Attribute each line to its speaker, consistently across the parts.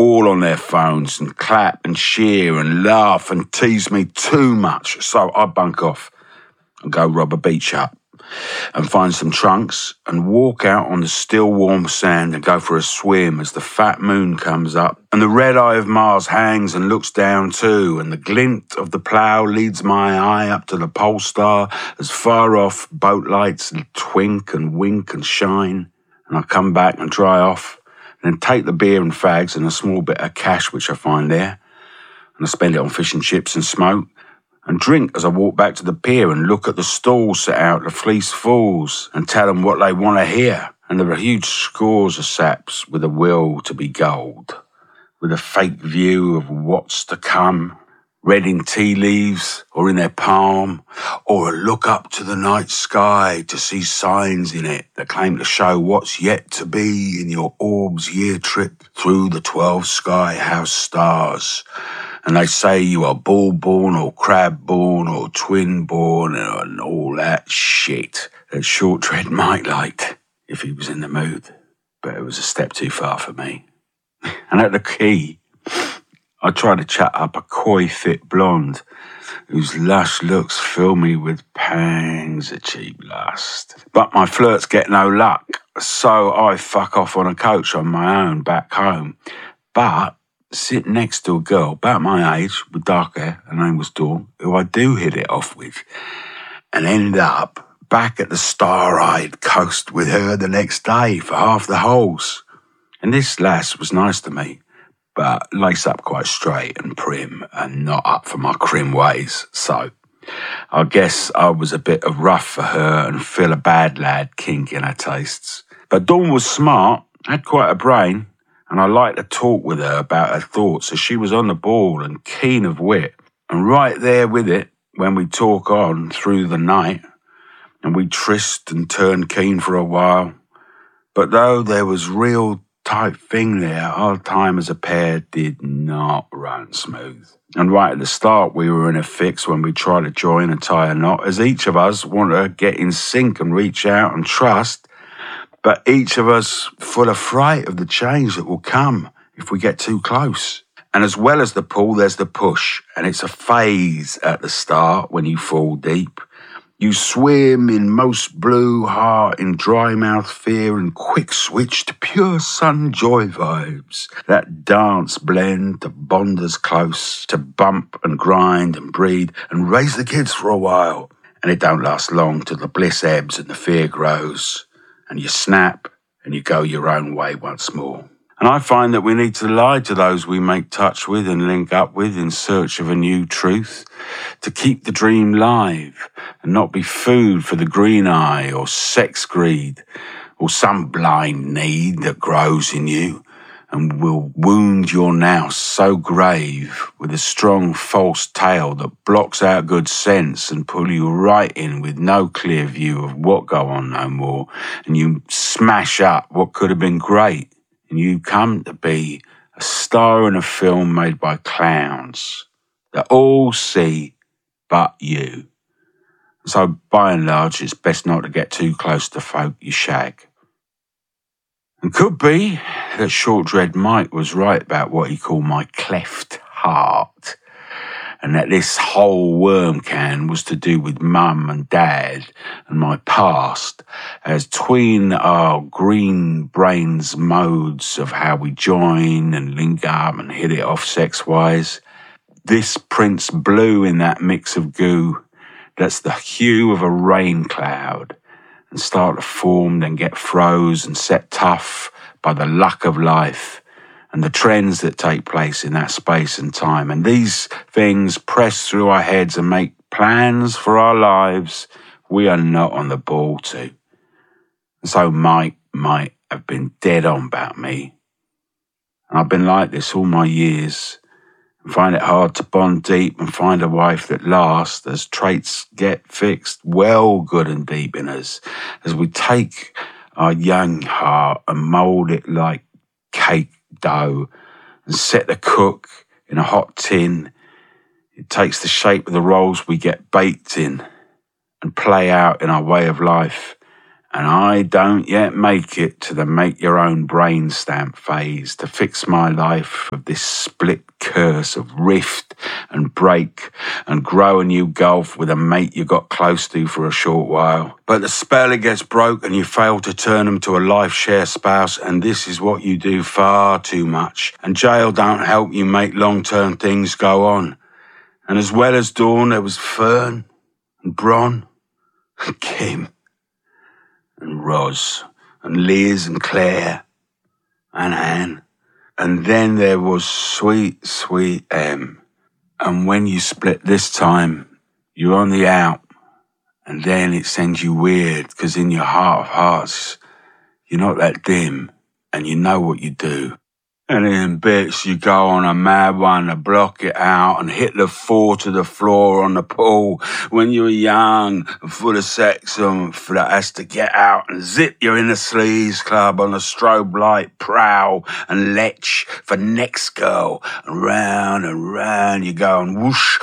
Speaker 1: all on their phones and clap and cheer and laugh and tease me too much. So I bunk off and go rob a beach hut and find some trunks and walk out on the still warm sand and go for a swim as the fat moon comes up and the red eye of Mars hangs and looks down too, and the glint of the plough leads my eye up to the pole star as far off boat lights twink and wink and shine. And I come back and dry off and then take the beer and fags and a small bit of cash which I find there, and I spend it on fish and chips and smoke and drink as I walk back to the pier and look at the stalls set out to fleece fools and tell them what they want to hear. And there are huge scores of saps with a will to be gold, with a fake view of what's to come, read in tea leaves or in their palm, or a look up to the night sky to see signs in it that claim to show what's yet to be in your orb's year trip through the 12 sky house stars. And they say you are bull-born or crab-born or twin-born and all that shit that Shortdread might like if he was in the mood. But it was a step too far for me. And at the quay, I tried to chat up a coy, fit blonde whose lush looks fill me with pangs of cheap lust. But my flirts get no luck, so I fuck off on a coach on my own back home. But sit next to a girl about my age with dark hair, her name was Dawn, who I do hit it off with, and end up back at the star-eyed coast with her the next day for half the holes. And this lass was nice to me, but lace up quite straight and prim and not up for my crim ways. So I guess I was a bit of rough for her and feel a bad lad kink in her tastes. But Dawn was smart, had quite a brain, and I liked to talk with her about her thoughts as she was on the ball and keen of wit. And right there with it, when we talk on through the night, and we tryst and turned keen for a while. But though there was real tight thing there, our time as a pair did not run smooth. And right at the start, we were in a fix when we tried to join and tie a knot, as each of us wanted to get in sync and reach out and trust, but each of us full of fright of the change that will come if we get too close. And as well as the pull, there's the push, and it's a phase at the start when you fall deep. You swim in most blue heart, in dry mouth fear, and quick switch to pure sun joy vibes. That dance blend to bond us close, to bump and grind and breed and raise the kids for a while. And it don't last long till the bliss ebbs and the fear grows, and you snap and you go your own way once more. And I find that we need to lie to those we make touch with and link up with in search of a new truth, to keep the dream live and not be food for the green eye or sex greed or some blind need that grows in you and will wound your now so grave with a strong false tale that blocks out good sense and pull you right in with no clear view of what go on no more, and you smash up what could have been great. And you come to be a star in a film made by clowns that all see but you. So by and large, it's best not to get too close to folk you shag. And could be that Shortdread Mike was right about what he called my cleft heart, and that this whole worm can was to do with mum and dad and my past, as tween our green brains modes of how we join and link up and hit it off sex-wise. This prints blue in that mix of goo that's the hue of a rain cloud and start to form, then get froze and set tough by the luck of life and the trends that take place in that space and time. And these things press through our heads and make plans for our lives we are not on the ball to. And so Mike might have been dead on about me. And I've been like this all my years and find it hard to bond deep and find a wife that lasts as traits get fixed well good and deep in us, as we take our young heart and mould it like cake dough and set the cook in a hot tin. It takes the shape of the rolls we get baked in and play out in our way of life And I don't yet make it to the make your own brain stamp phase to fix my life of this split curse of rift and break and grow a new gulf with a mate you got close to for a short while. But the spell it gets broke and you fail to turn them to a life share spouse, and this is what you do far too much. And jail don't help you make long-term things go on. And as well as Dawn, there was Fern and Bron and Kim and Roz and Liz and Claire and Anne. And then there was sweet, sweet Em. And when you split this time, you're on the out. And then it sends you weird, because in your heart of hearts, you're not that dim and you know what you do. And in bits, you go on a mad one to block it out and hit the 4 to the floor on the pool when you were young and full of sex and that has to get out and zip you in the sleaze club on a strobe light prowl and lech for next girl. And round you go and whoosh,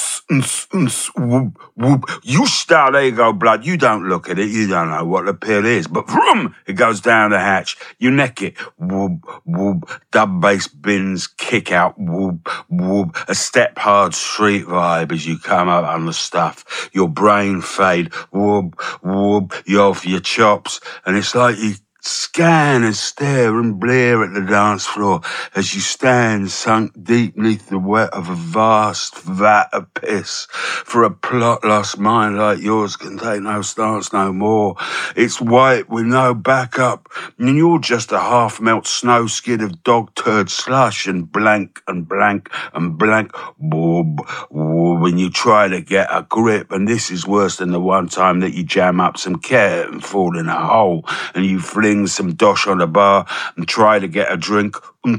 Speaker 1: whoop, whoop. You start, there you go, blood. You don't look at it. You don't know what the pill is. But vroom, it goes down the hatch. You neck it. Whoop, whoop. Dub bass bins, kick out, whoop, whoop, a step hard street vibe as you come up on the stuff. Your brain fade, whoop, whoop, you're off your chops, and it's like you scan and stare and blear at the dance floor as you stand sunk deep beneath the wet of a vast vat of piss. For a plot-lost mind like yours can take no stance no more. It's white with no backup, and you're just a half-melt snow skid of dog turd slush and blank and blank and blank. Woob, woob, when you try to get a grip, and this is worse than the one time that you jam up some cat and fall in a hole, and you fling some dosh on the bar and try to get a drink,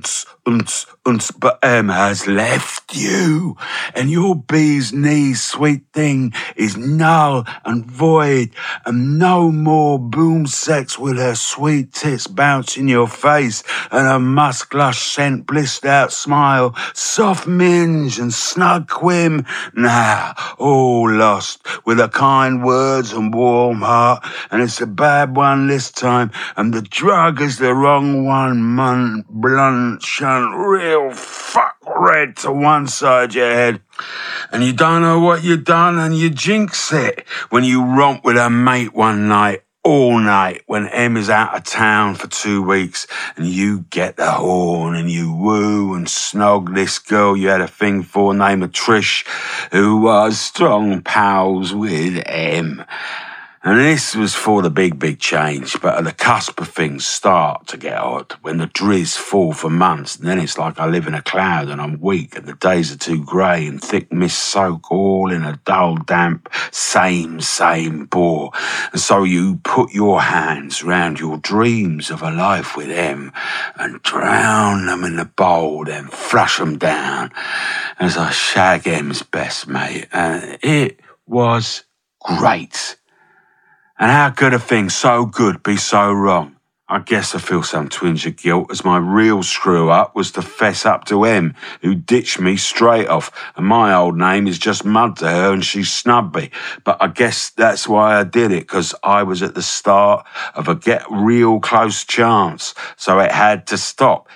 Speaker 1: but Em has left you, and your bee's knees sweet thing is null and void, and no more boom sex with her sweet tits bounce in your face, and her musk lush scent blissed out smile, soft minge and snug quim. Nah, all lost with her kind words and warm heart, and it's a bad one this time, and the drug is the wrong one, blunt, shunt, real fuck red to one side your head. And you don't know what you done, and you jinx it when you romp with a mate one night, all night, when Em is out of town for 2 weeks, and you get the horn and you woo and snog this girl you had a thing for named Trish, who was strong pals with Em. And this was for the big change, but at the cusp of things start to get odd, when the drizz fall for months, and then it's like I live in a cloud and I'm weak and the days are too grey and thick mist soak all in a dull, damp, same bore. And so you put your hands round your dreams of a life with Em and drown them in the bowl, then flush them down as I shag Em's best mate. And it was great. And how could a thing so good be so wrong? I guess I feel some twinge of guilt, as my real screw-up was to fess up to Em, who ditched me straight off, and my old name is just mud to her and she snubbed me. But I guess that's why I did it, because I was at the start of a get real close chance. So it had to stop.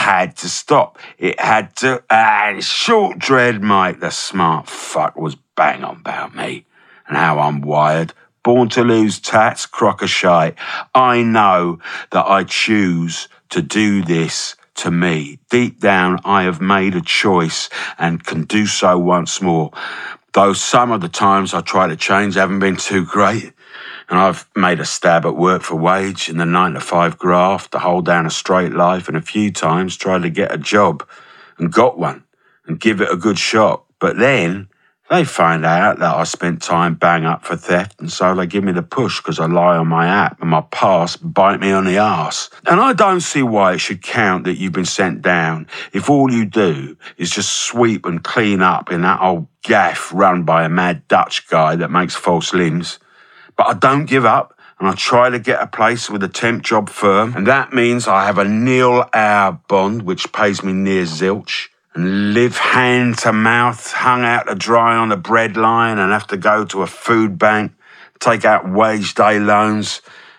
Speaker 1: And short dread Mike, the smart fuck, was bang on about me and how I'm wired. Born to lose tats, crock of shite. I know that I choose to do this to me. Deep down, I have made a choice and can do so once more. Though some of the times I try to change haven't been too great. And I've made a stab at work for wage in the 9-to-5 graft to hold down a straight life, and a few times tried to get a job and got one and give it a good shot. But then they find out that I spent time bang up for theft, and so they give me the push because I lie on my app and my past bite me on the arse. And I don't see why it should count that you've been sent down if all you do is just sweep and clean up in that old gaff run by a mad Dutch guy that makes false limbs. But I don't give up, and I try to get a place with a temp job firm, and that means I have a nil-hour bond which pays me near zilch, and live hand to mouth, hung out to dry on the bread line, and have to go to a food bank, take out wage day loans,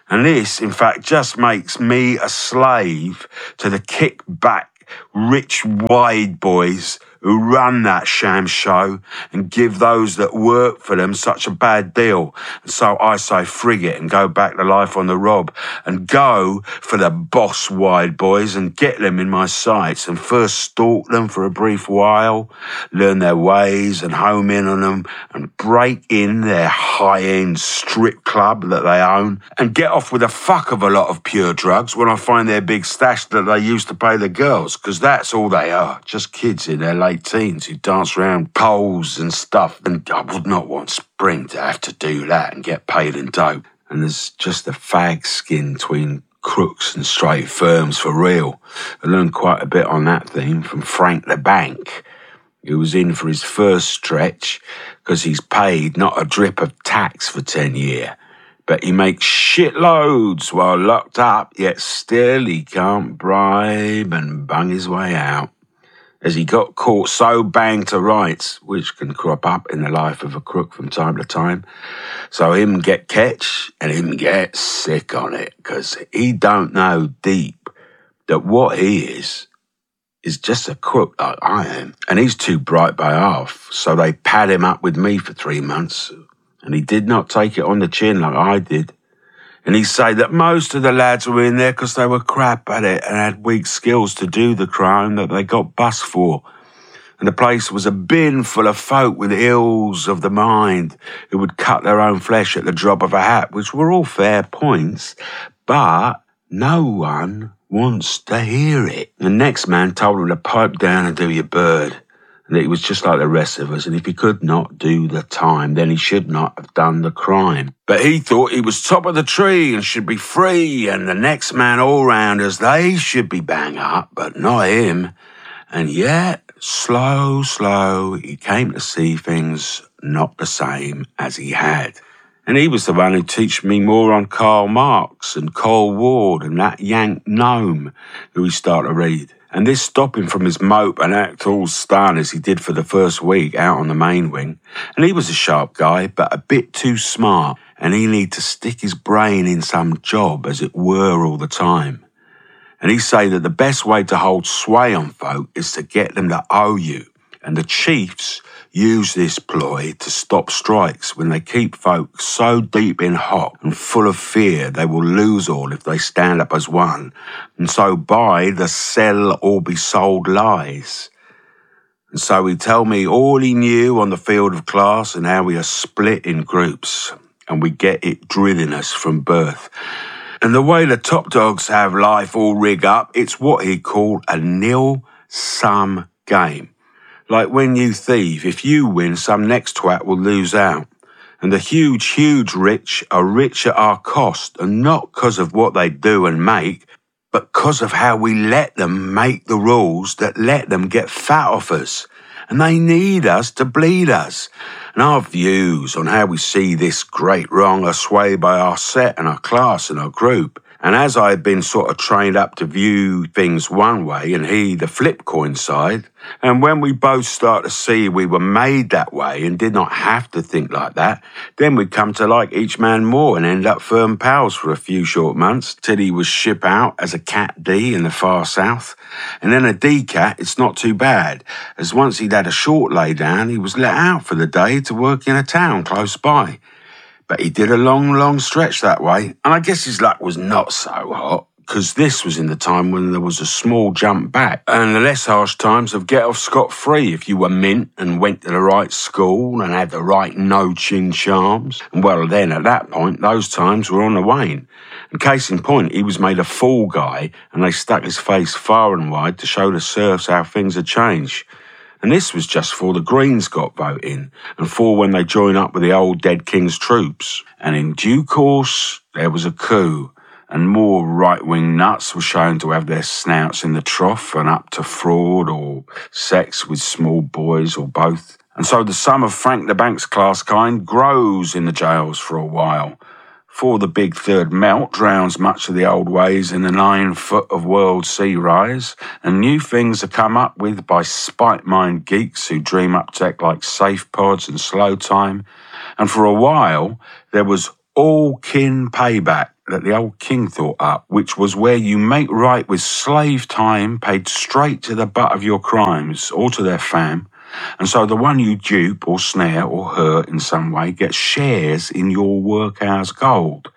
Speaker 1: And this, in fact, just makes me a slave to the kick-back, rich, wide boys who run that sham show and give those that work for them such a bad deal. And so I say frig it and go back to life on the rob and go for the boss wide boys and get them in my sights and first stalk them for a brief while, learn their ways and home in on them and break in their high-end strip club that they own and get off with a fuck of a lot of pure drugs when I find their big stash that they used to pay the girls, because that's all they are, just kids in their late teens who dance around poles and stuff. And I would not want Spring to have to do that and get paid in dope. And there's just a fag skin between crooks and straight firms for real. I learned quite a bit on that theme from Frank the Bank, who was in for his first stretch because he's paid not a drip of tax for 10 years. But he makes shitloads while locked up, yet still he can't bribe and bung his way out, as he got caught so banged to rights, which can crop up in the life of a crook from time to time. So him get catch and him get sick on it, because he don't know deep that what he is just a crook like I am. And he's too bright by half, so they pad him up with me for 3 months, and he did not take it on the chin like I did. And he say that most of the lads were in there because they were crap at it and had weak skills to do the crime that they got bust for. And the place was a bin full of folk with ills of the mind who would cut their own flesh at the drop of a hat, which were all fair points, but no one wants to hear it. The next man told him to pipe down and do your bird, and that he was just like the rest of us, and if he could not do the time, then he should not have done the crime. But he thought he was top of the tree and should be free, and the next man all round us, they should be bang up, but not him. And yet, slow, he came to see things not the same as he had. And he was the one who taught me more on Karl Marx and Cole Ward and that Yank gnome who he started to read. And this stopped him from his mope and act all stun as he did for the first week out on the main wing. And he was a sharp guy, but a bit too smart, and he needed to stick his brain in some job, as it were, all the time. And he say that the best way to hold sway on folk is to get them to owe you. And the chiefs use this ploy to stop strikes when they keep folk so deep in hot and full of fear they will lose all if they stand up as one, and so buy the sell or be sold lies. And so he tell me all he knew on the field of class and how we are split in groups, and we get it drilling us from birth. And the way the top dogs have life all rig up, it's what he called a nil-sum game. Like when you thieve, if you win, some next twat will lose out. And the huge rich are rich at our cost, and not because of what they do and make, but because of how we let them make the rules that let them get fat off us. And they need us to bleed us. And our views on how we see this great wrong are swayed by our set and our class and our group. And as I had been sort of trained up to view things one way and he the flip coin side, and when we both start to see we were made that way and did not have to think like that, then we'd come to like each man more and end up firm pals for a few short months till he was ship out as a Cat D in the far south. And then a D Cat, it's not too bad, as once he'd had a short lay down, he was let out for the day to work in a town close by. But he did a long stretch that way, and I guess his luck was not so hot, because this was in the time when there was a small jump back, and the less harsh times of get off scot-free if you were mint and went to the right school and had the right no-chin charms. And well, then at that point, those times were on the wane. And case in point, he was made a fool guy, and they stuck his face far and wide to show the serfs how things had changed. And this was just for the Greens got vote in, and for when they joined up with the old dead king's troops. And in due course, there was a coup, and more right-wing nuts were shown to have their snouts in the trough and up to fraud or sex with small boys or both. And so the sum of Frank the Bank's class kind grows in the jails for a while. For the big third melt drowns much of the old ways in the 9 foot of world sea rise, and new things are come up with by spite-mind geeks who dream up tech like safe pods and slow time. And for a while, there was all kin payback, that the old king thought up, which was where you make right with slave time paid straight to the butt of your crimes or to their fam. And so the one you dupe or snare or hurt in some way gets shares in your workhouse gold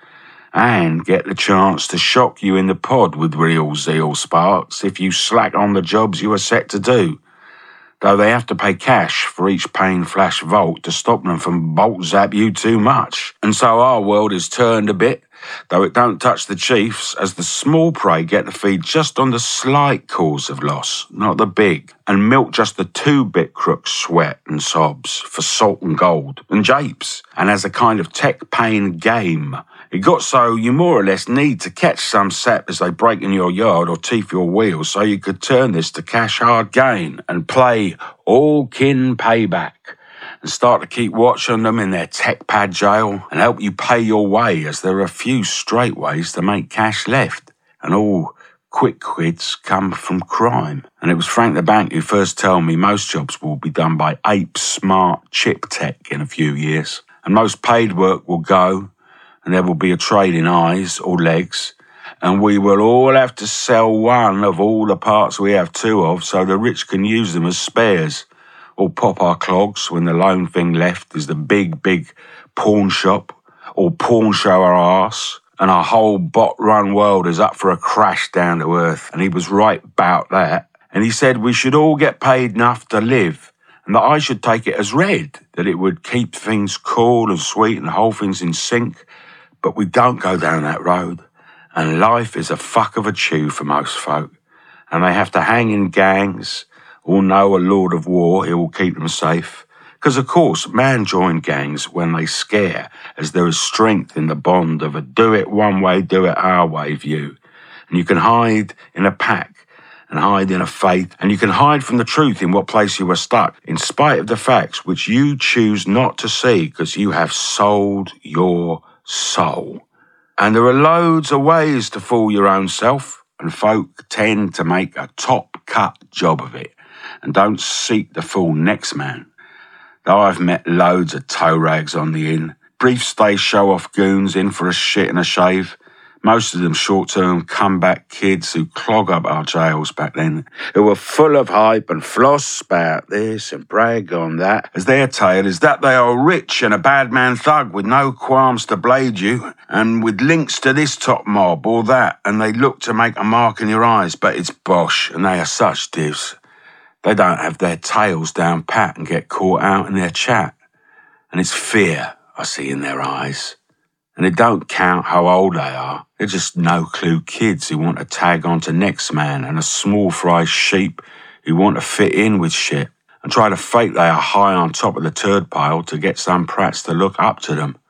Speaker 1: and get the chance to shock you in the pod with real zeal sparks if you slack on the jobs you are set to do. Though they have to pay cash for each pane flash vault to stop them from bolt zap you too much. And so our world is turned a bit, though it don't touch the chiefs, as the small prey get to feed just on the slight cause of loss, not the big, and milk just the 2-bit crooks' sweat and sobs for salt and gold and japes, and as a kind of tech pain game. It got so you more or less need to catch some sap as they break in your yard or teeth your wheels so you could turn this to cash hard gain and play all kin payback and start to keep watch on them in their tech pad jail and help you pay your way, as there are a few straight ways to make cash left, and all quick quids come from crime. And it was Frank the Bank who first told me most jobs will be done by ape smart chip tech in a few years, and most paid work will go, and there will be a trade in eyes or legs, and we will all have to sell one of all the parts we have two of so the rich can use them as spares, or pop our clogs when the lone thing left is the big pawn shop, or pawn show our arse, and our whole bot-run world is up for a crash down to earth. And he was right about that. And he said we should all get paid enough to live, and that I should take it as read, that it would keep things cool and sweet and hold things in sync. But we don't go down that road, and life is a fuck of a chew for most folk, and they have to hang in gangs or know a lord of war who will keep them safe. Because, of course, man join gangs when they scare, as there is strength in the bond of a do it one way, do it our way view. And you can hide in a pack and hide in a faith, and you can hide from the truth in what place you are stuck, in spite of the facts which you choose not to see because you have sold your soul. And there are loads of ways to fool your own self, and folk tend to make a top-cut job of it and don't seek to fool next man. Though I've met loads of toe rags on the inn, brief stay show-off goons in for a shit and a shave, most of them short-term comeback kids who clog up our jails back then, who were full of hype and floss about this and brag on that, as their tale is that they are rich and a bad man thug with no qualms to blade you, and with links to this top mob or that, and they look to make a mark in your eyes, but it's bosh, and they are such divs. They don't have their tails down pat and get caught out in their chat, and it's fear I see in their eyes. And it don't count how old they are. They're just no-clue kids who want to tag on to next man, and a small fry sheep who want to fit in with shit and try to fake they are high on top of the turd pile to get some prats to look up to them.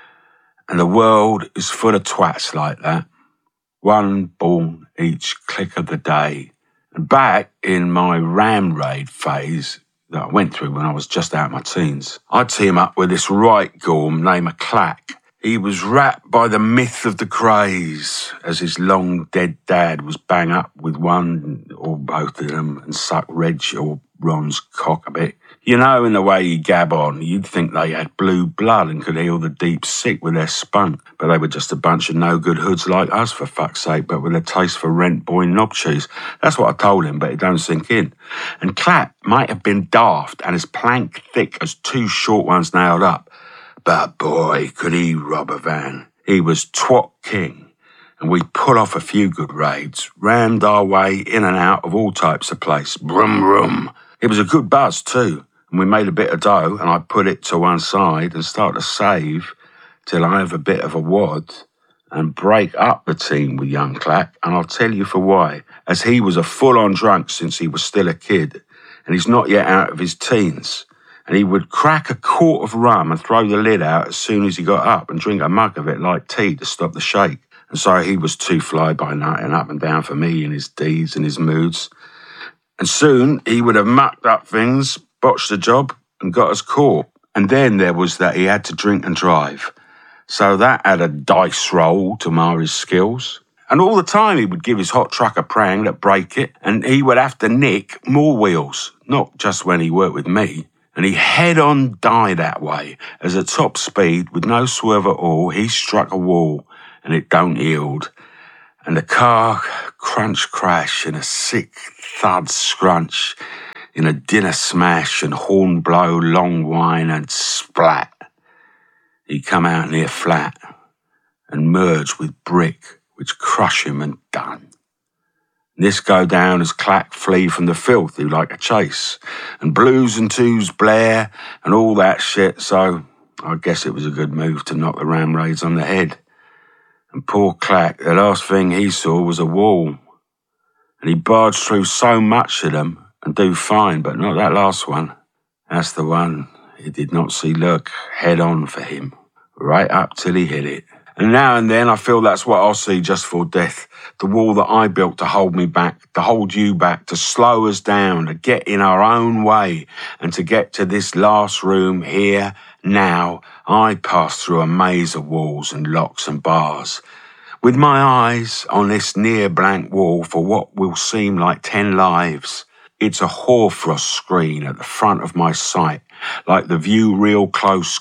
Speaker 1: And the world is full of twats like that, one born each click of the day. And back in my ram raid phase that I went through when I was just out of my teens, I'd team up with this right gorm named a Clack. He was wrapped by the myth of the craze, as his long-dead dad was bang up with one or both of them and suck Reg or Ron's cock a bit. You know, in the way he gab on, you'd think they had blue blood and could heal the deep sick with their spunk, but they were just a bunch of no-good hoods like us, for fuck's sake, but with a taste for rent boy knob cheese. That's what I told him, but it don't sink in. And Clap might have been daft and as plank thick as two short ones nailed up, but boy, could he rob a van. He was twat king, and we pulled off a few good raids, rammed our way in and out of all types of place. Brum, brum. It was a good buzz too, and we made a bit of dough, and I put it to one side and start to save till I have a bit of a wad and break up the team with young Clack, and I'll tell you for why. As he was a full-on drunk since he was still a kid, and he's not yet out of his teens. And he would crack a quart of rum and throw the lid out as soon as he got up and drink a mug of it like tea to stop the shake. And so he was too fly-by-night and up and down for me in his deeds and his moods. And soon he would have mucked up things, botched the job, and got us caught. And then there was that he had to drink and drive. So that had a dice roll to mar his skills. And all the time he would give his hot truck a prang that'd break it, and he would have to nick more wheels, not just when he worked with me. And he head-on died that way, as at top speed, with no swerve at all, he struck a wall, and it don't yield. And the car crunch crash in a sick thud scrunch, in a dinner smash and horn blow, long whine and splat. He come out near flat and merge with brick, which crush him and done. This go down as clack flee from the filth who like a chase, and blues and twos blare and all that shit, so I guess it was a good move to knock the ramraids on the head. And poor Clack, the last thing he saw was a wall, and he barged through so much of them and do fine, but not that last one. That's the one he did not see look head on for him, right up till he hit it. And now and then I feel that's what I'll see just for death. The wall that I built to hold me back, to hold you back, to slow us down, to get in our own way, and to get to this last room here, now. I pass through a maze of walls and locks and bars, with my eyes on this near blank wall for what will seem like 10 lives. It's a hoarfrost screen at the front of my sight, like the view real close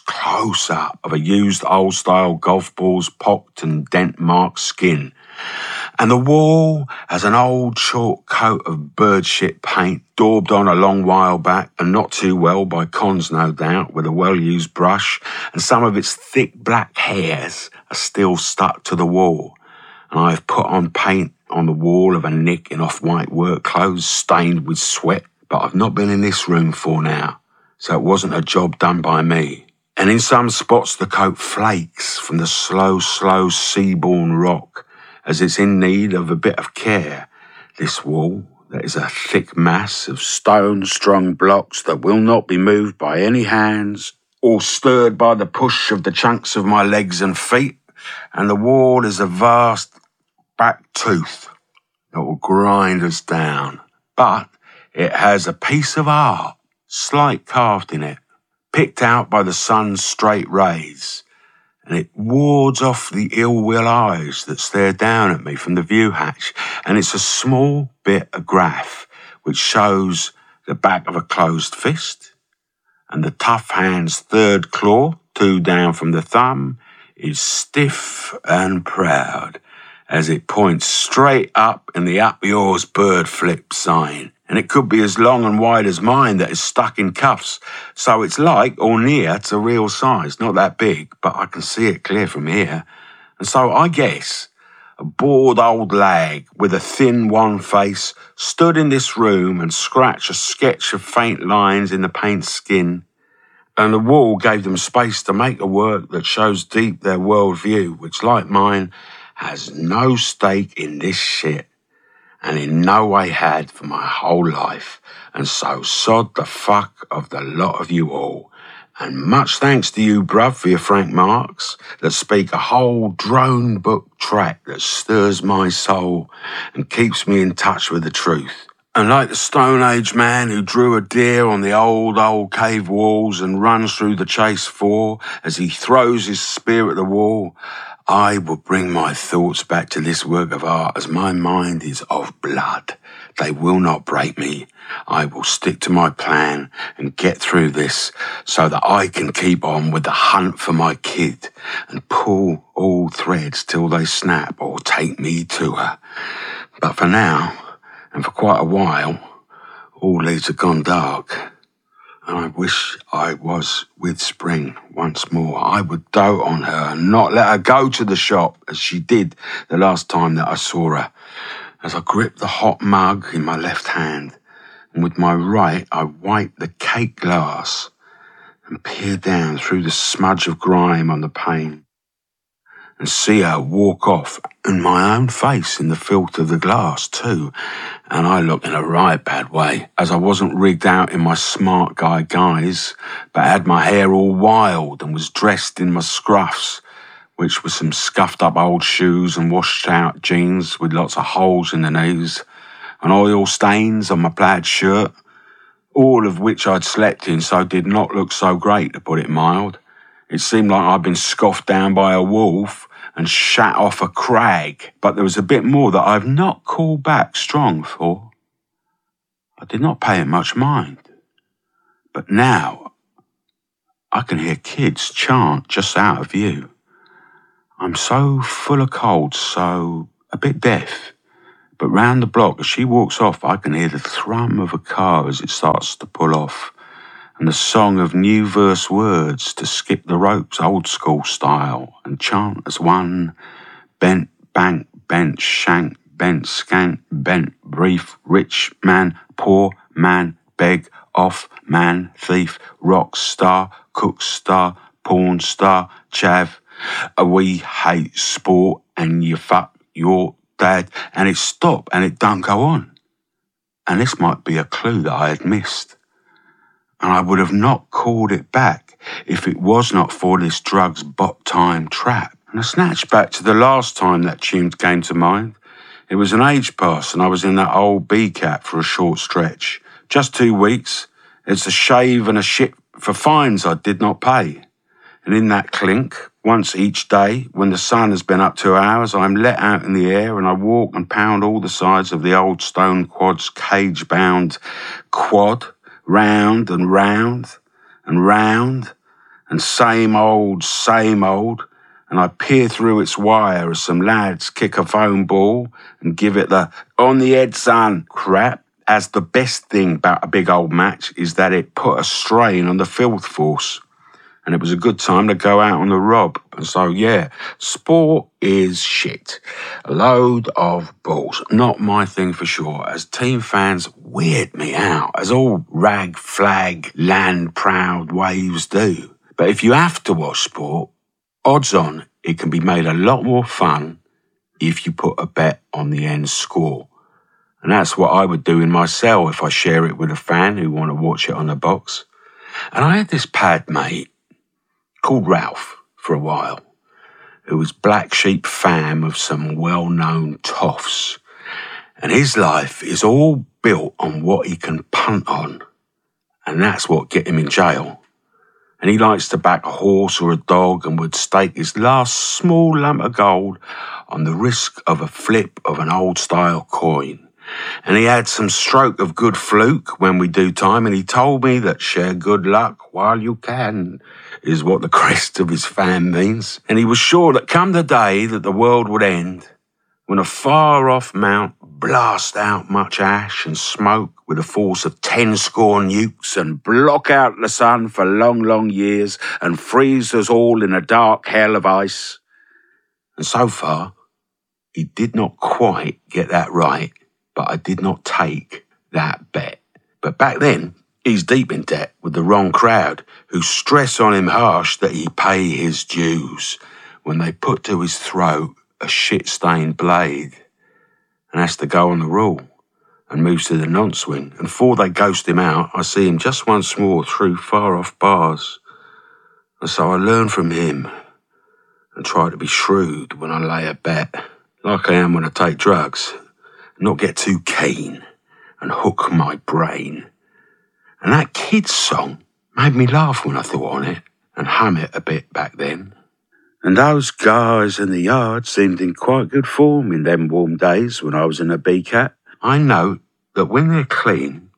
Speaker 1: up of a used old-style golf ball's pocked and dent-marked skin. And the wall has an old short coat of bird shit paint, daubed on a long while back, and not too well by Cons, no doubt, with a well-used brush, and some of its thick black hairs are still stuck to the wall. And I have put on paint on the wall of a nick in off-white work clothes stained with sweat, but I've not been in this room for now, so it wasn't a job done by me. And in some spots the coat flakes from the slow seaborne rock, as it's in need of a bit of care. This wall, that is a thick mass of stone-strung blocks that will not be moved by any hands or stirred by the push of the chunks of my legs and feet, and the wall is a vast back tooth that will grind us down. But it has a piece of art, slight carved in it, picked out by the sun's straight rays, and it wards off the ill-will eyes that stare down at me from the view hatch, and it's a small bit of graph which shows the back of a closed fist, and the tough hand's third claw, 2 down from the thumb, is stiff and proud as it points straight up in the up yours bird flip sign. And it could be as long and wide as mine that is stuck in cuffs, so it's like or near to real size. Not that big, but I can see it clear from here. And so I guess a bored old lag with a thin wan face stood in this room and scratched a sketch of faint lines in the paint skin, and the wall gave them space to make a work that shows deep their world view, which, like mine, has no stake in this shit, and in no way had for my whole life. And so sod the fuck of the lot of you all. And much thanks to you, bruv, for your frank marks that speak a whole drone book track that stirs my soul and keeps me in touch with the truth. And like the Stone Age man who drew a deer on the old cave walls and runs through the chase for as he throws his spear at the wall, I will bring my thoughts back to this work of art as my mind is of blood. They will not break me. I will stick to my plan and get through this so that I can keep on with the hunt for my kid and pull all threads till they snap or take me to her. But for now, and for quite a while, all leaves have gone dark. And I wish I was with Spring once more. I would dote on her and not let her go to the shop as she did the last time that I saw her. As I gripped the hot mug in my left hand, and with my right I wiped the cake glass and peered down through the smudge of grime on the pane, and see her walk off, and my own face in the filth of the glass too. And I looked in a right bad way, as I wasn't rigged out in my smart guy guise, but had my hair all wild and was dressed in my scruffs, which was some scuffed up old shoes and washed out jeans with lots of holes in the knees, and oil stains on my plaid shirt, all of which I'd slept in, so did not look so great, to put it mild. It seemed like I'd been scoffed down by a wolf and shat off a crag, but there was a bit more that I've not called back strong for. I did not pay it much mind, but now I can hear kids chant just out of view. I'm so full of cold, so a bit deaf. But round the block, as she walks off, I can hear the thrum of a car as it starts to pull off, and the song of new verse words to skip the ropes old school style and chant as one. Bent, bank, bent, shank, bent, skank, bent, brief, rich man, poor man, beg, off man, thief, rock star, cook star, porn star, chav. We hate sport and you fuck your dad, and it stopped and it don't go on. And this might be a clue that I had missed. And I would have not called it back if it was not for this drugs bot time trap. And I snatched back to the last time that tune came to mind. It was an age pass and I was in that old B-cap for a short stretch. Just 2 weeks. It's a shave and a shit for fines I did not pay. And in that clink, once each day, when the sun has been up 2 hours, I'm let out in the air and I walk and pound all the sides of the old stone quad's cage-bound quad, round and round and round, and same old, and I peer through its wire as some lads kick a foam ball and give it the on the head son crap, as the best thing about a big old match is that it put a strain on the field force. And it was a good time to go out on the rob. And so, yeah, sport is shit. A load of balls. Not my thing for sure, as team fans weird me out, as all rag, flag, land proud waves do. But if you have to watch sport, odds on it can be made a lot more fun if you put a bet on the end score. And that's what I would do in my cell if I share it with a fan who want to watch it on the box. And I had this pad mate called Ralph for a while, who was black sheep fam of some well-known toffs. And his life is all built on what he can punt on. And that's what get him in jail. And he likes to back a horse or a dog and would stake his last small lump of gold on the risk of a flip of an old-style coin. And he had some stroke of good fluke when we do time, and he told me that share good luck while you can is what the crest of his fam means. And he was sure that come the day that the world would end, when a far-off mount blast out much ash and smoke with a force of 10 score nukes and block out the sun for long, long years and freeze us all in a dark hell of ice. And so far, he did not quite get that right, but I did not take that bet. But back then, he's deep in debt with the wrong crowd, who stress on him harsh that he pay his dues when they put to his throat a shit-stained blade and has to go on the rule and moves to the non-swing. And before they ghost him out, I see him just once more through far-off bars. And so I learn from him and try to be shrewd when I lay a bet, like I am when I take drugs, not get too keen and hook my brain. And that kid's song made me laugh when I thought on it and hum it a bit back then. And those guys in the yard seemed in quite good form in them warm days when I was in a B-cat. I know that when they're clean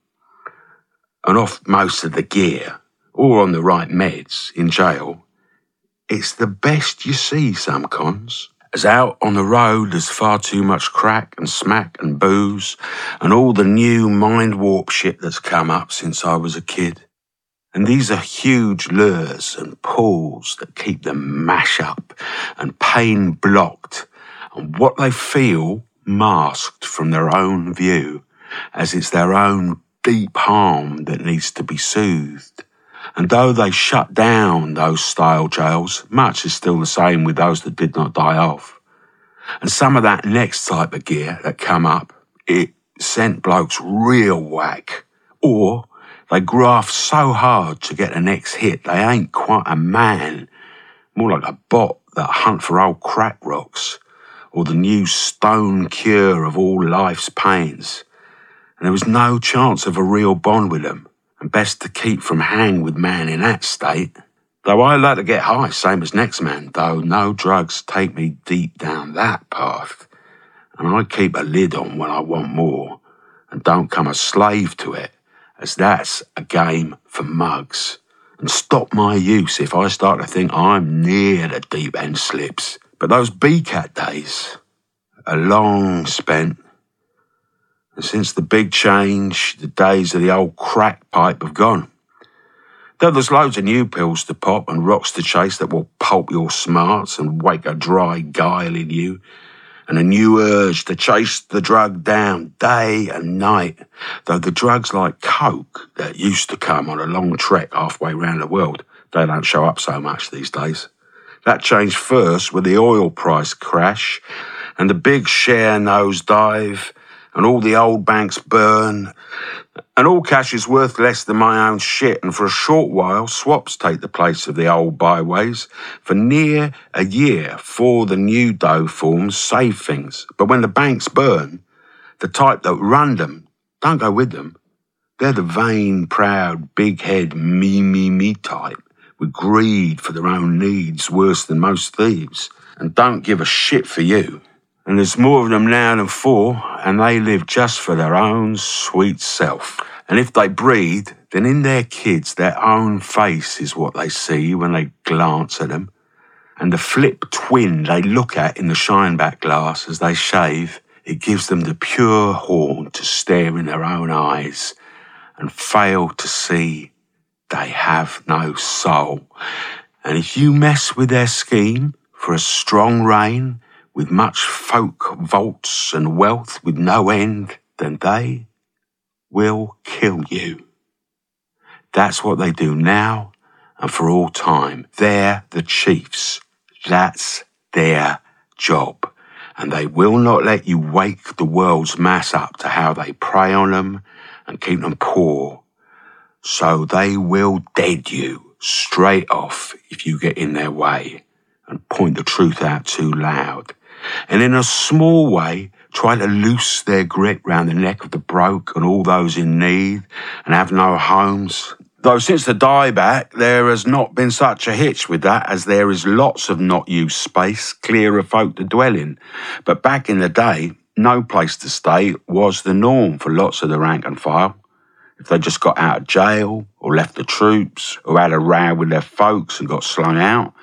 Speaker 1: and off most of the gear or on the right meds in jail, it's the best you see some cons. As out on the road there's far too much crack and smack and booze and all the new mind warp shit that's come up since I was a kid. And these are huge lures and pulls that keep them mash up and pain blocked and what they feel masked from their own view, as it's their own deep harm that needs to be soothed. And though they shut down those style jails, much is still the same with those that did not die off. And some of that next type of gear that come up, it sent blokes real whack. Or they graft so hard to get the next hit, they ain't quite a man, more like a bot that hunt for old crack rocks, or the new stone cure of all life's pains. And there was no chance of a real bond with them, and best to keep from hang with man in that state. Though I like to get high, same as next man, though no drugs take me deep down that path. And I keep a lid on when I want more, and don't come a slave to it, as that's a game for mugs. And stop my use if I start to think I'm near the deep end slips, But those BCAT days are long spent. And since the big change, the days of the old crack pipe have gone. Though there's loads of new pills to pop and rocks to chase that will pulp your smarts and wake a dry guile in you, and a new urge to chase the drug down day and night, though the drugs like coke that used to come on a long trek halfway round the world, they don't show up so much these days. That changed first with the oil price crash and the big share nosedive, and all the old banks burn, and all cash is worth less than my own shit, and for a short while swaps take the place of the old byways. For near a year, for the new dough forms save things, but when the banks burn, the type that run them don't go with them. They're the vain, proud, big head, me type, with greed for their own needs worse than most thieves, and don't give a shit for you. And there's more of them now than before, and they live just for their own sweet self. And if they breed, then in their kids, their own face is what they see when they glance at them. And the flip twin they look at in the shineback glass as they shave, it gives them the pure horn to stare in their own eyes and fail to see they have no soul. And if you mess with their scheme for a strong reign, with much folk vaults and wealth with no end, then they will kill you. That's what they do now and for all time. They're the chiefs. That's their job. And they will not let you wake the world's mass up to how they prey on them and keep them poor. So they will dead you straight off if you get in their way and point the truth out too loud. And in a small way, try to loose their grip round the neck of the broke and all those in need and have no homes. Though since the dieback, there has not been such a hitch with that, as there is lots of not used space, clear of folk to dwell in. But back in the day, no place to stay was the norm for lots of the rank and file. If they just got out of jail or left the troops or had a row with their folks and got slung out,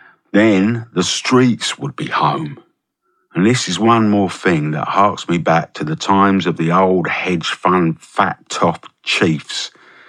Speaker 1: then the streets would be home. And this is one more thing that harks me back to the times of the old hedge fund fat-top chiefs,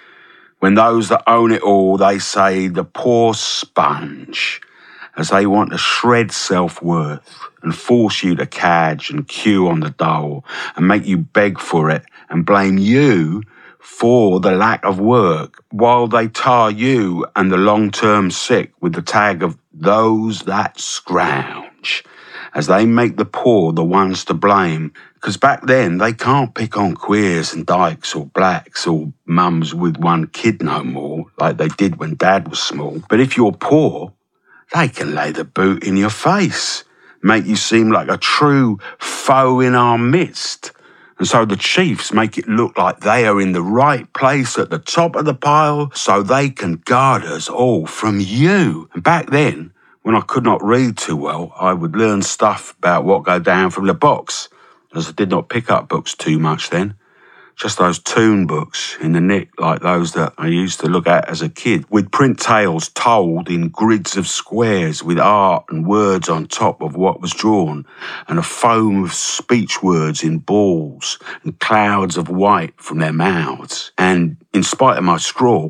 Speaker 1: when those that own it all, they say the poor sponge, as they want to shred self-worth and force you to cadge and queue on the dole and make you beg for it and blame you for the lack of work, while they tar you and the long-term sick with the tag of those that scrounge, as they make the poor the ones to blame, because back then they can't pick on queers and dykes or blacks or mums with one kid no more, like they did when Dad was small. But if you're poor, they can lay the boot in your face, make you seem like a true foe in our midst. And so the chiefs make it look like they are in the right place at the top of the pile so they can guard us all from you. And back then, when I could not read too well, I would learn stuff about what go down from the box, as I did not pick up books too much then. Just those tune books in the nick like those that I used to look at as a kid, with print tales told in grids of squares with art and words on top of what was drawn, and a foam of speech words in balls and clouds of white from their mouths. And in spite of my scrawl,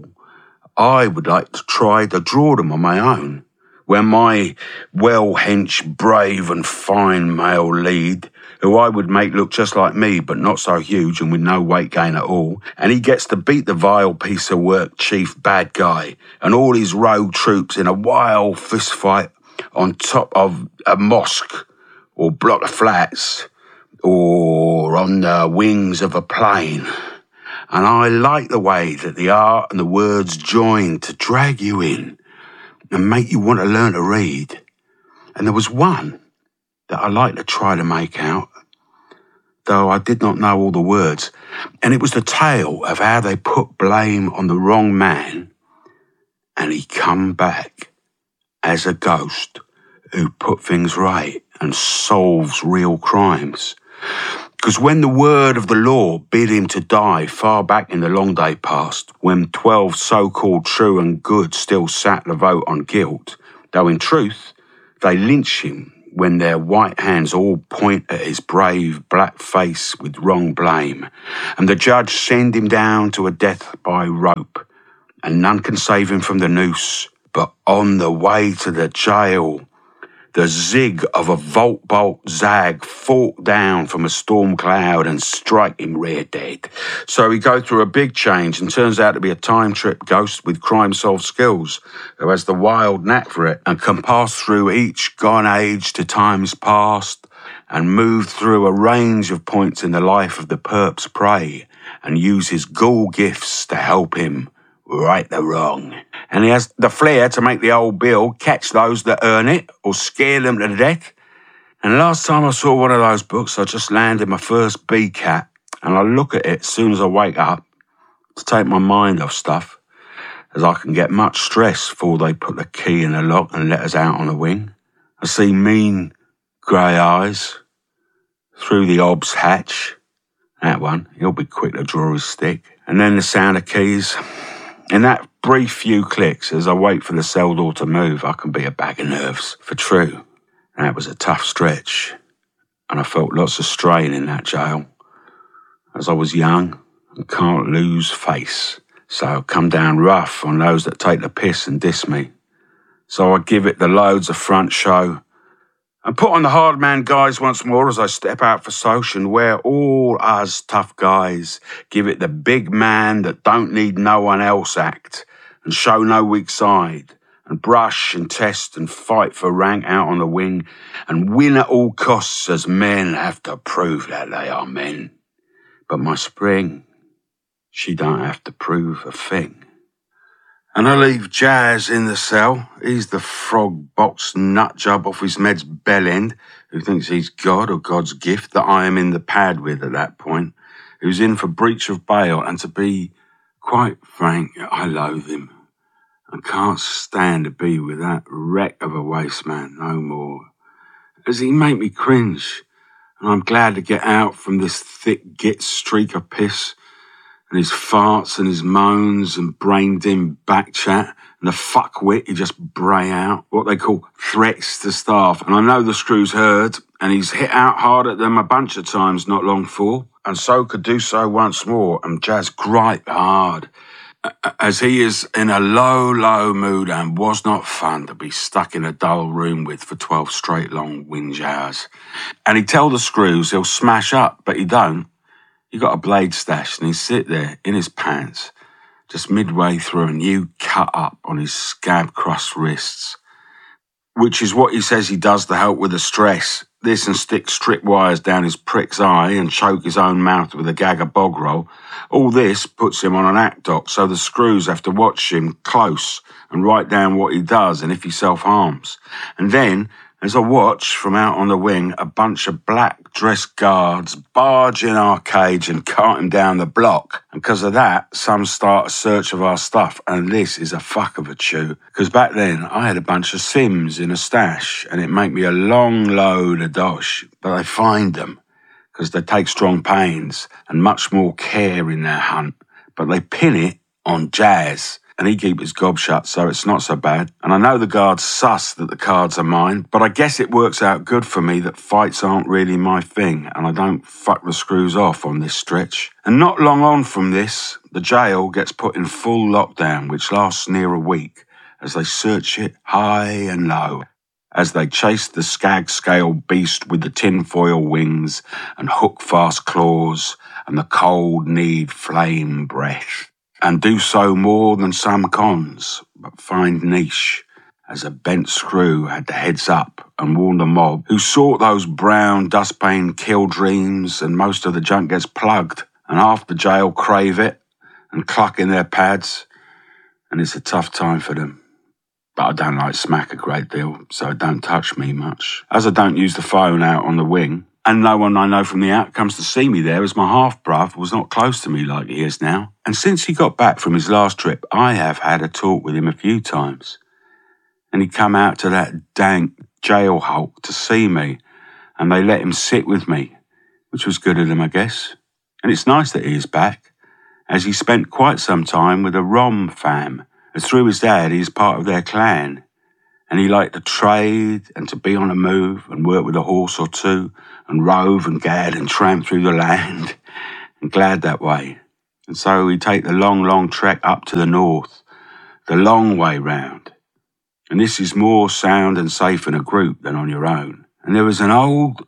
Speaker 1: I would like to try to draw them on my own, where my well-hench, brave and fine male lead, who I would make look just like me, but not so huge and with no weight gain at all, and he gets to beat the vile piece of work chief bad guy and all his rogue troops in a wild fist fight on top of a mosque or block of flats or on the wings of a plane. And I like the way that the art and the words join to drag you in and make you want to learn to read. And there was one that I like to try to make out, though I did not know all the words, and it was the tale of how they put blame on the wrong man and he come back as a ghost who put things right and solves real crimes. Because when the word of the law bid him to die far back in the long day past, when 12 so-called true and good still sat the vote on guilt, though in truth they lynch him when their white hands all point at his brave black face with wrong blame, and the judge send him down to a death by rope, and none can save him from the noose, but on the way to the jail, the zig of a bolt zag fall down from a storm cloud and strike him rear dead. So he goes through a big change and turns out to be a time trip ghost with crime-solved skills who has the wild knack for it and can pass through each gone age to times past and move through a range of points in the life of the perp's prey and use his ghoul gifts to help him right the wrong. And he has the flair to make the old bill catch those that earn it or scare them to death. And last time I saw one of those books, I just landed my first BCAT, and I look at it as soon as I wake up to take my mind off stuff, as I can get much stress before they put the key in the lock and let us out on the wing. I see mean grey eyes through the ob's hatch. That one, he'll be quick to draw his stick. And then the sound of keys. In that brief few clicks, as I wait for the cell door to move, I can be a bag of nerves, for true. That was a tough stretch, and I felt lots of strain in that jail, as I was young and can't lose face. So I come down rough on those that take the piss and diss me. So I give it the loads of front show, and put on the hard man guys once more as I step out for Soch and where all us tough guys give it the big man that don't need no one else act and show no weak side and brush and test and fight for rank out on the wing and win at all costs as men have to prove that they are men. But my Spring, she don't have to prove a thing. And I leave Jazz in the cell. He's the frog box nut job off his med's bell end, who thinks he's God or God's gift that I am in the pad with at that point, who's in for breach of bail, and to be quite frank, I loathe him. I can't stand to be with that wreck of a waste man no more, as he make me cringe, and I'm glad to get out from this thick git streak of piss, and his farts and his moans and brain-dim back chat and the fuckwit he just bray out, what they call threats to staff. And I know the screw's heard, and he's hit out hard at them a bunch of times not long for, and so could do so once more, and Jazz gripe hard, as he is in a low mood and was not fun to be stuck in a dull room with for 12 straight long whinge hours. And he'd tell the screws he'll smash up, but he don't. He got a blade stashed and he'd sit there in his pants, just midway through a new cut up on his scab-crust wrists, which is what he says he does to help with the stress. This and stick strip wires down his prick's eye and choke his own mouth with a gag of bog roll. All this puts him on an act doc, so the screws have to watch him close and write down what he does and if he self-harms. And then, as I watch from out on the wing, a bunch of black-dressed guards barge in our cage and cart him down the block. And because of that, some start a search of our stuff, and this is a fuck of a chew. Because back then, I had a bunch of Sims in a stash, and it made me a long load of dosh. But they find them, because they take strong pains and much more care in their hunt. But they pin it on Jazz, and he keep his gob shut, so it's not so bad. And I know the guards suss that the cards are mine, but I guess it works out good for me that fights aren't really my thing, and I don't fuck the screws off on this stretch. And not long on from this, the jail gets put in full lockdown, which lasts near a week, as they search it high and low, as they chase the skag-scale beast with the tinfoil wings and hook-fast claws and the cold-kneed flame breath. And do so more than some cons, but find niche, as a bent screw had the heads up and warned the mob, who sought those brown dustpan kill dreams, and most of the junk gets plugged, and half the jail crave it, and cluck in their pads, and it's a tough time for them. But I don't like smack a great deal, so it don't touch me much. As I don't use the phone out on the wing, and no one I know from the out comes to see me there, as my half-brother was not close to me like he is now. And since he got back from his last trip, I have had a talk with him a few times. And he come out to that dank jail hulk to see me, and they let him sit with me, which was good of them, I guess. And it's nice that he is back, as he spent quite some time with a Rom fam, as through his dad he is part of their clan. And he liked to trade and to be on the move and work with a horse or two and rove and gad and tramp through the land and glad that way. And so he'd take the long, long trek up to the north, the long way round. And this is more sound and safe in a group than on your own. And there was an old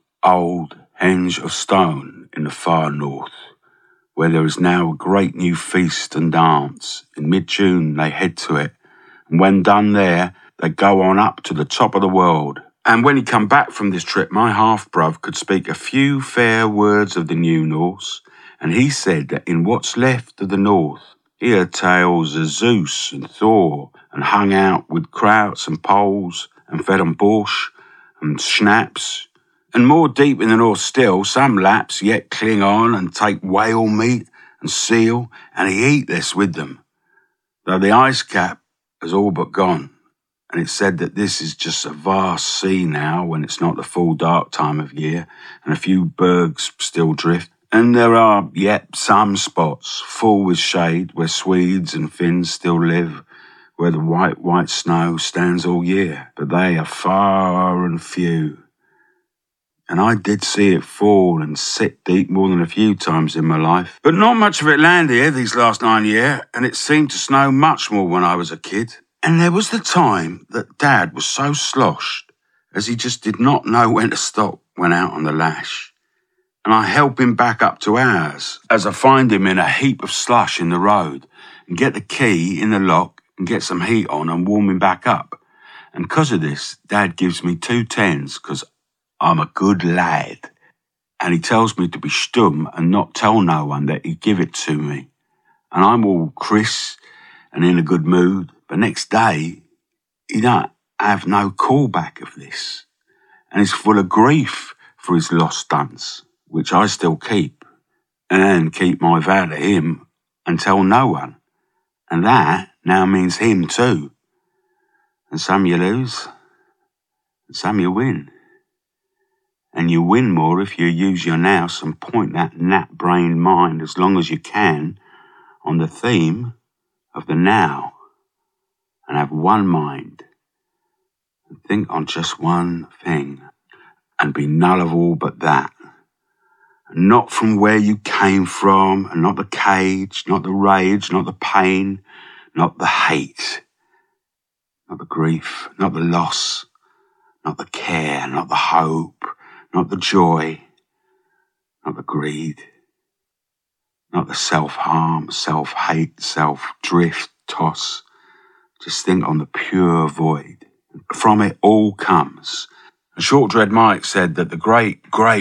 Speaker 1: henge of stone in the far north, where there is now a great new feast and dance. In mid-June they head to it, and when done there, they go on up to the top of the world. And when he come back from this trip, my half-brother could speak a few fair words of the New Norse, and he said that in what's left of the North, he heard tales of Zeus and Thor, and hung out with krauts and poles, and fed on borscht and schnapps. And more deep in the North still, some Lapps yet cling on and take whale meat and seal, and he eat this with them, though the ice cap has all but gone. And it's said that this is just a vast sea now when it's not the full dark time of year, and a few bergs still drift. And there are yet some spots full with shade where Swedes and Finns still live, where the white snow stands all year, but they are far and few. And I did see it fall and sit deep more than a few times in my life. But not much of it landed here these last 9 years, and it seemed to snow much more when I was a kid. And there was the time that Dad was so sloshed as he just did not know when to stop when out on the lash. And I help him back up to ours as I find him in a heap of slush in the road and get the key in the lock and get some heat on and warm him back up. And 'cause of this, Dad gives me 2 tens 'cause I'm a good lad. And he tells me to be stum and not tell no one that he give it to me. And I'm all crisp and in a good mood. But next day, he don't have no callback of this. And he's full of grief for his lost stunts, which I still keep, and keep my vow to him and tell no one. And that now means him too. And some you lose, and some you win. And you win more if you use your nous and point that gnat-brained mind as long as you can on the theme of the now. And have one mind, and think on just one thing, and be null of all but that. And not from where you came from, and not the cage, not the rage, not the pain, not the hate, not the grief, not the loss, not the care, not the hope, not the joy, not the greed, not the self-harm, self-hate, self-drift, toss. Just think on the pure void. From it all comes. And Short Dread Mike said that the great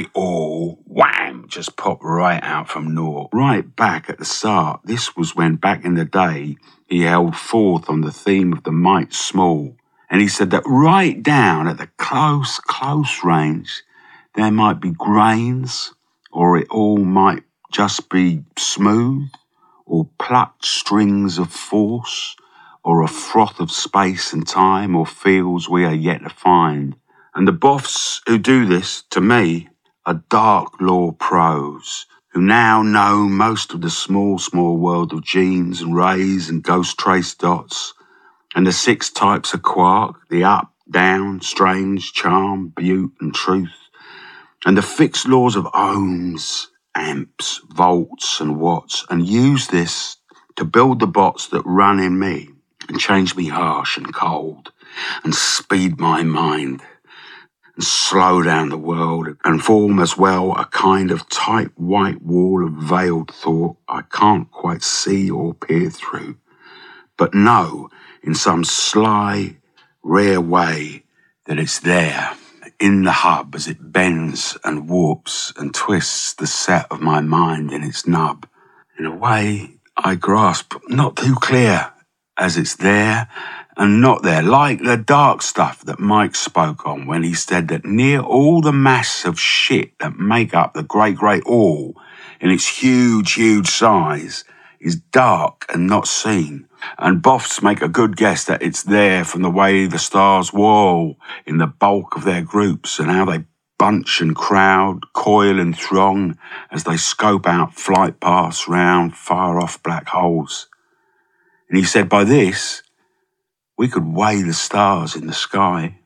Speaker 1: all, wham, just popped right out from naught. Right back at the start. This was when back in the day he held forth on the theme of the might small. And he said that right down at the close range, there might be grains, or it all might just be smooth, or plucked strings of force, or a froth of space and time, or fields we are yet to find. And the boffs who do this, to me, are dark law pros, who now know most of the small world of genes and rays and ghost trace dots, and the 6 types of quark, the up, down, strange, charm, beaut, and truth, and the fixed laws of ohms, amps, volts, and watts, and use this to build the bots that run in me, and change me harsh and cold, and speed my mind, and slow down the world, and form as well a kind of tight white wall of veiled thought I can't quite see or peer through, but know in some sly, rare way that it's there, in the hub as it bends and warps and twists the set of my mind in its nub, in a way I grasp not too clear, as it's there and not there, like the dark stuff that Mike spoke on when he said that near all the mass of shit that make up the great all in its huge size is dark and not seen. And boffs make a good guess that it's there from the way the stars whirl in the bulk of their groups and how they bunch and crowd, coil and throng as they scope out flight paths round far off black holes. And he said by this, We could weigh the stars in the sky,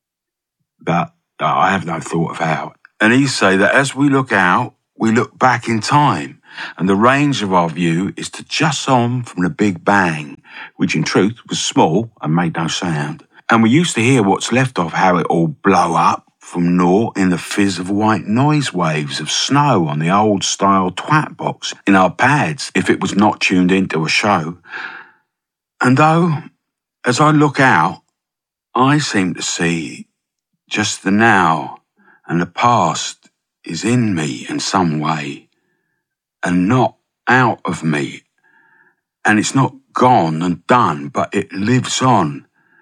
Speaker 1: but I have no thought of how. And he say that as we look out, we look back in time, and the range of our view is to just on from the Big Bang, which in truth was small and made no sound. And we used to hear what's left of how it all blow up from naught in the fizz of white noise waves of snow on the old-style twat box in our pads if it was not tuned into a show. And though, as I look out, I seem to see just the now, and the past is in me in some way and not out of me. And it's not gone and done, but it lives on.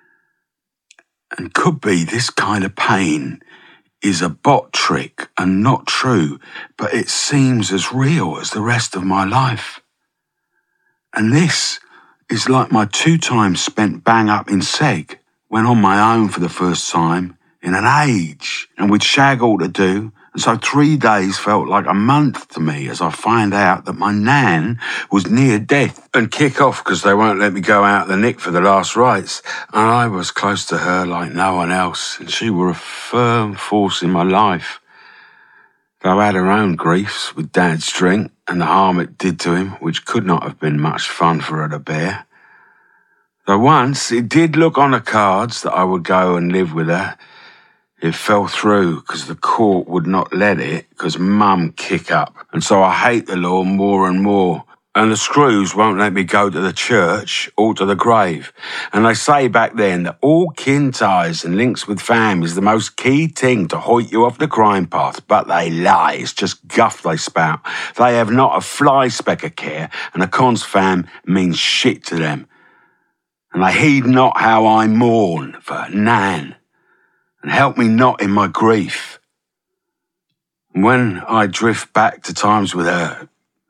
Speaker 1: And could be this kind of pain is a bot trick and not true, but it seems as real as the rest of my life. And this is like my 2 times spent bang up in Seg, when on my own for the first time in an age, and with shag all to do, and so 3 days felt like a month to me as I find out that my nan was near death and kick off because they won't let me go out the nick for the last rites, and I was close to her like no one else, and she were a firm force in my life. Though I had her own griefs with Dad's drink and the harm it did to him, which could not have been much fun for her to bear. Though once it did look on the cards that I would go and live with her, it fell through because the court would not let it because Mum kick up. And so I hate the law more and more. And the screws won't let me go to the church or to the grave. And they say back then that all kin ties and links with fam is the most key thing to hoit you off the crime path. But they lie. It's just guff they spout. They have not a fly speck of care, and a cons fam means shit to them. And they heed not how I mourn for Nan, and help me not in my grief. And when I drift back to times with her,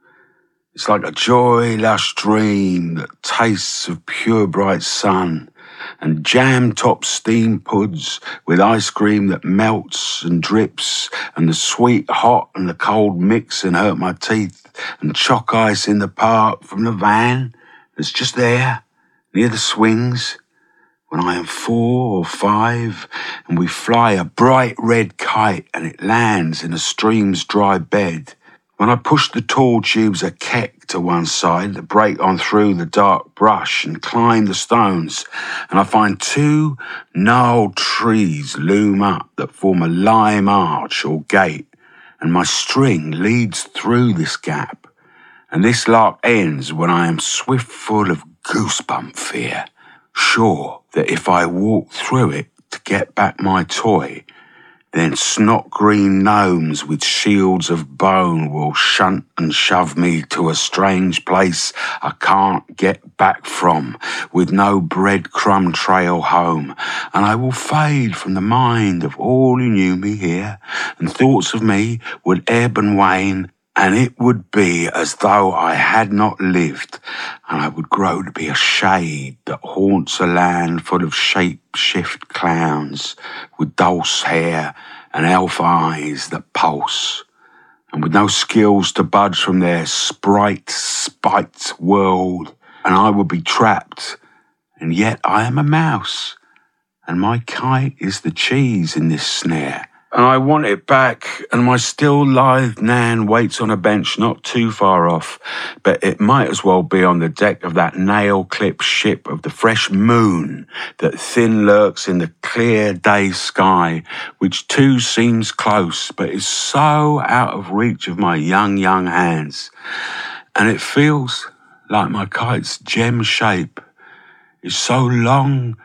Speaker 1: it's like a joy-lush dream that tastes of pure bright sun and jam-top steam puds with ice cream that melts and drips, and the sweet hot and the cold mix and hurt my teeth, and chalk ice in the park from the van that's just there near the swings, when I am 4 or 5 and we fly a bright red kite and it lands in a stream's dry bed. When I push the tall tubes of keck to one side that break on through the dark brush and climb the stones, and I find 2 gnarled trees loom up that form a lime arch or gate, and my string leads through this gap, and this lark ends when I am swift full of goosebump fear, sure that if I walk through it to get back my toy, then snot-green gnomes with shields of bone will shunt and shove me to a strange place I can't get back from, with no breadcrumb trail home, and I will fade from the mind of all who knew me here, and thoughts of me would ebb and wane, and it would be as though I had not lived, and I would grow to be a shade that haunts a land full of shape-shift clowns with dulse hair and elf eyes that pulse, and with no skills to budge from their sprite-spiked world, and I would be trapped, and yet I am a mouse, and my kite is the cheese in this snare. And I want it back, and my still lithe Nan waits on a bench not too far off, but it might as well be on the deck of that nail-clipped ship of the fresh moon that thin lurks in the clear day sky, which too seems close, but is so out of reach of my young hands. And it feels like my kite's gem shape is so long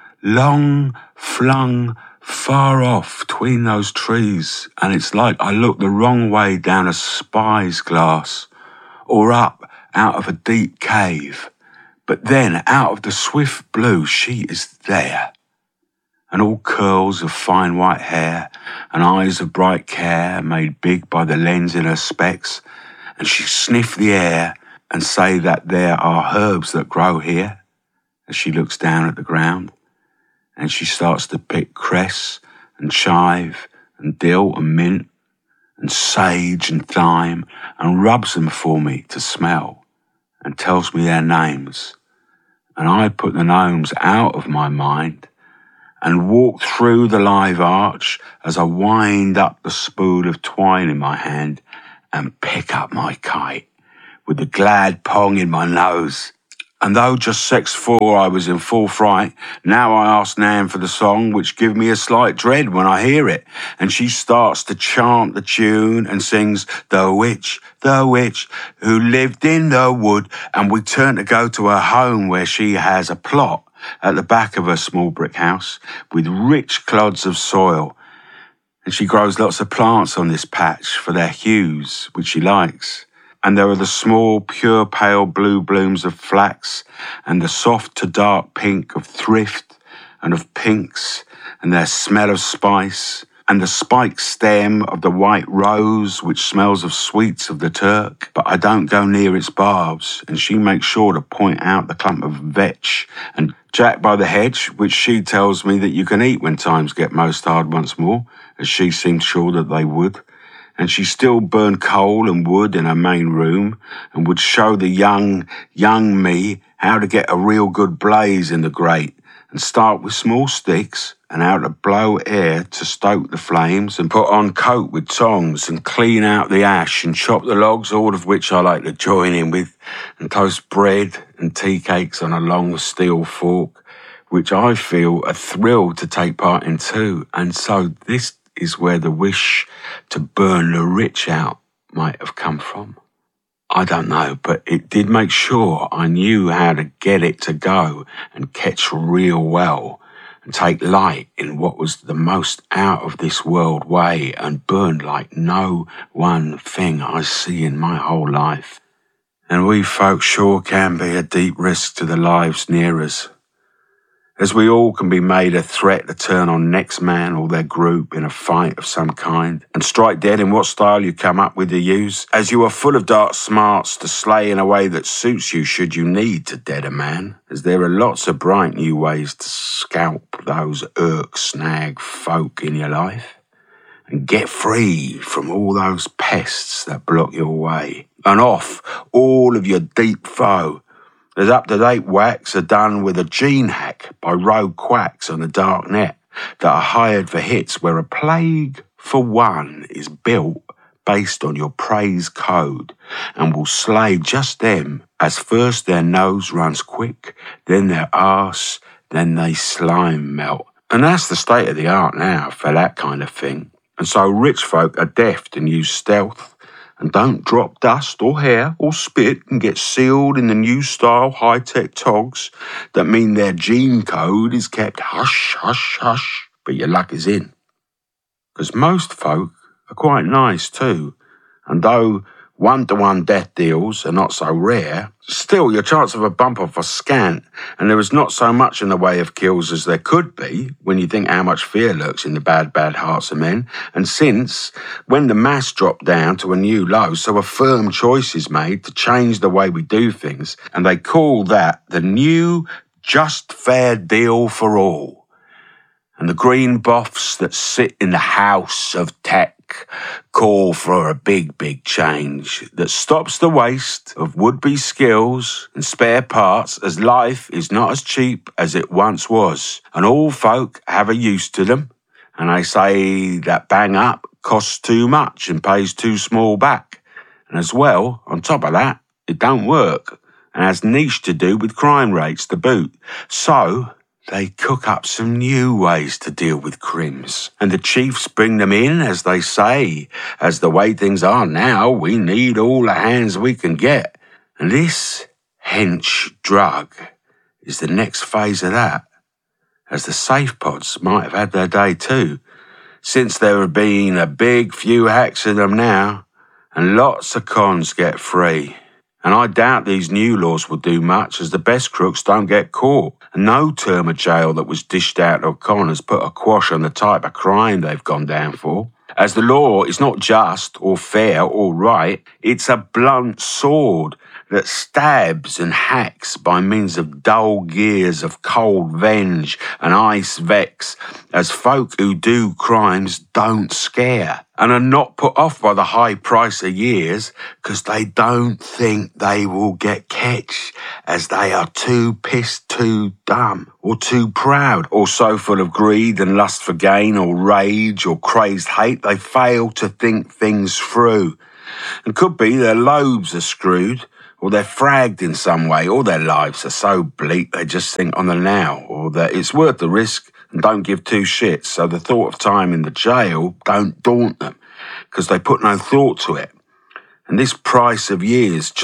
Speaker 1: flung far off between those trees, and it's like I look the wrong way down a spy's glass, or up out of a deep cave. But then, out of the swift blue, she is there, and all curls of fine white hair, and eyes of bright care made big by the lens in her specs, and she sniff the air and say that there are herbs that grow here, as she looks down at the ground. And she starts to pick cress and chive and dill and mint and sage and thyme and rubs them for me to smell and tells me their names and I put the gnomes out of my mind and walk through the live arch as I wind up the spool of twine in my hand and pick up my kite with the glad pong in my nose. And though just 6'4", I was in full fright, now I ask Nan for the song, which give me a slight dread when I hear it. And she starts to chant the tune and sings, the witch, who lived in the wood. And we turn to go to her home where she has a plot at the back of her small brick house with rich clods of soil. And she grows lots of plants on this patch for their hues, which she likes. And there are the small, pure, pale blue blooms of flax and the soft to dark pink of thrift and of pinks and their smell of spice and the spiked stem of the white rose which smells of sweets of the Turk. But I don't go near its barbs, and she makes sure to point out the clump of vetch and jack by the hedge, which she tells me that you can eat when times get most hard once more, as she seemed sure that they would. And she still burned coal and wood in her main room and would show the young me how to get a real good blaze in the grate and start with small sticks and how to blow air to stoke the flames and put on coat with tongs and clean out the ash and chop the logs, all of which I like to join in with, and toast bread and tea cakes on a long steel fork, which I feel a thrill to take part in too. And so this is where the wish to burn the rich out might have come from. I don't know, but it did make sure I knew how to get it to go and catch real well and take light in what was the most out of this world way and burn like no one thing I see in my whole life. And we folk sure can be a deep risk to the lives near us, as we all can be made a threat to turn on next man or their group in a fight of some kind and strike dead in what style you come up with to use, as you are full of dark smarts to slay in a way that suits you should you need to dead a man, as there are lots of bright new ways to scalp those snag folk in your life and get free from all those pests that block your way and off all of your deep foe. There's up-to-date whacks are done with a gene hack by rogue quacks on the dark net that are hired for hits where a plague for one is built based on your praise code and will slay just them as first their nose runs quick, then their arse, then they slime melt. And that's the state of the art now for that kind of thing. And so rich folk are deft and use stealth and don't drop dust or hair or spit and get sealed in the new style high-tech togs that mean their gene code is kept hush, hush, hush, but your luck is in. Because most folk are quite nice too, and though one-to-one death deals are not so rare, still your chance of a bump-off are scant, and there is not so much in the way of kills as there could be when you think how much fear lurks in the bad hearts of men. And since, when the mass dropped down to a new low, so a firm choice is made to change the way we do things, and they call that the new just fair deal for all. And the green boffs that sit in the house of tech call for a big change that stops the waste of would-be skills and spare parts, as life is not as cheap as it once was, and all folk have a use to them, and they say that bang up costs too much and pays too small back. And as well, on top of that, it don't work and has niche to do with crime rates to boot. So they cook up some new ways to deal with crims. And the chiefs bring them in, as they say, as the way things are now, we need all the hands we can get. And this hench drug is the next phase of that, as the safe pods might have had their day too, since there have been a big few hacks of them now, and lots of cons get free. And I doubt these new laws will do much, as the best crooks don't get caught. And no term of jail that was dished out to a con has put a quash on the type of crime they've gone down for. As the law is not just or fair or right, it's a blunt sword that stabs and hacks by means of dull gears of cold venge and ice vex, as folk who do crimes don't scare, and are not put off by the high price of years, 'cause they don't think they will get catch, as they are too pissed, too dumb, or too proud, or so full of greed and lust for gain, or rage, or crazed hate, they fail to think things through. And could be their lobes are screwed, or they're fragged in some way, or their lives are so bleak they just think on the now, or that it's worth the risk and don't give two shits, so the thought of time in the jail don't daunt them, because they put no thought to it. And this price of years